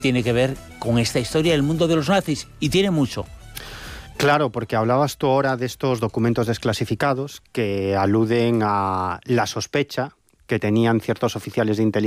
tiene que ver con esta historia del mundo de los nazis, y tiene mucho. Claro, porque hablabas tú ahora de estos documentos desclasificados que aluden a la sospecha que tenían ciertos oficiales de inteligencia